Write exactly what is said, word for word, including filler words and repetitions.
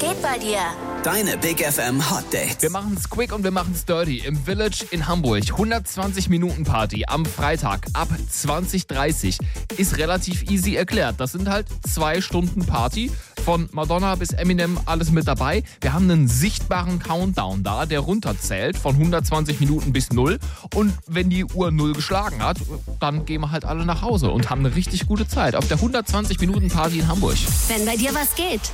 geht bei dir? Deine Big F M Hot Dates. Wir machen es quick und wir machen es dirty. Im Village in Hamburg. hundertzwanzig Minuten Party am Freitag ab zwanzig Uhr dreißig. Ist relativ easy erklärt. Das sind halt zwei Stunden Party. Von Madonna bis Eminem alles mit dabei. Wir haben einen sichtbaren Countdown da, der runterzählt von hundertzwanzig Minuten bis null. Und wenn die Uhr null geschlagen hat, dann gehen wir halt alle nach Hause und haben eine richtig gute Zeit auf der hundertzwanzig Minuten Party in Hamburg. Wenn bei dir was geht,